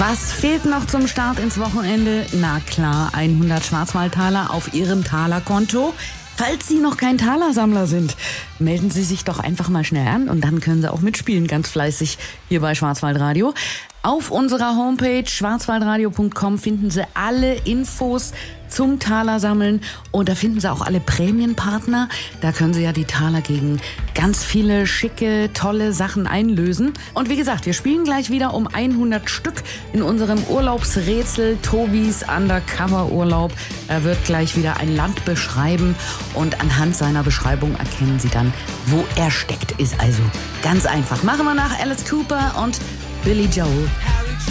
Was fehlt noch zum Start ins Wochenende? Na klar, 100 Schwarzwaldtaler auf Ihrem Talerkonto. Falls Sie noch kein Talersammler sind, melden Sie sich doch einfach mal schnell an und dann können Sie auch mitspielen, ganz fleißig hier bei Schwarzwaldradio. Auf unserer Homepage schwarzwaldradio.com finden Sie alle Infos zum Talersammeln und da finden Sie auch alle Prämienpartner. Da können Sie ja die Taler gegen ganz viele schicke, tolle Sachen einlösen. Und wie gesagt, wir spielen gleich wieder um 100 Stück in unserem Urlaubsrätsel Tobis Undercover-Urlaub. Er wird gleich wieder ein Land beschreiben und anhand seiner Beschreibung erkennen Sie dann, wo er steckt. Ist also ganz einfach. Machen wir nach Alice Cooper und Billy Joel.